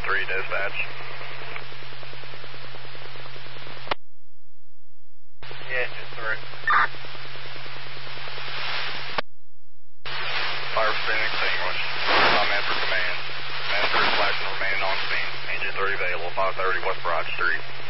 3 dispatch. Yeah, engine 3. Fire spin extinguished. I'm in for command. Man 3 flashing remaining on scene. Engine 3 available, 530 West Broad Street.